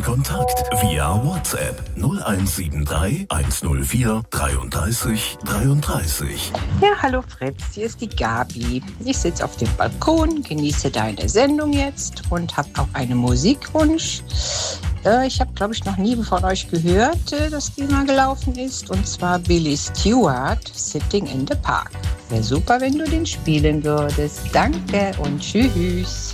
Kontakt via WhatsApp 0173 104 33 33. Ja, hallo Fritz, hier ist die Gabi. Ich sitze auf dem Balkon, genieße deine Sendung jetzt und habe auch einen Musikwunsch. Ich habe, glaube ich, noch nie von euch gehört, dass die mal gelaufen ist. Und zwar Billy Stewart, Sitting in the Park. Wäre super, wenn du den spielen würdest. Danke und tschüss.